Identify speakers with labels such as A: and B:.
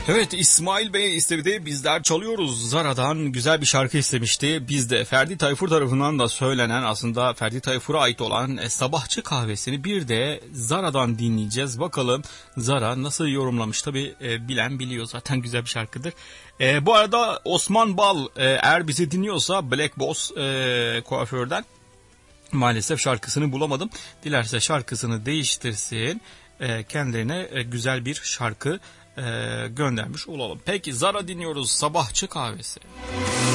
A: Evet, İsmail Bey istedi, bizler çalıyoruz. Zara'dan güzel bir şarkı istemişti. Biz de Ferdi Tayfur tarafından da söylenen, aslında Ferdi Tayfur'a ait olan Sabahçı Kahvesi'ni bir de Zara'dan dinleyeceğiz. Bakalım Zara nasıl yorumlamış. Tabi bilen biliyor, zaten güzel bir şarkıdır. Bu arada Osman Bal eğer bizi dinliyorsa, Black Boss kuaförden maalesef şarkısını bulamadım. Dilerse şarkısını değiştirsin. Kendilerine güzel bir şarkı göndermiş olalım. Peki Zara dinliyoruz, Sabahçı Kahvesi.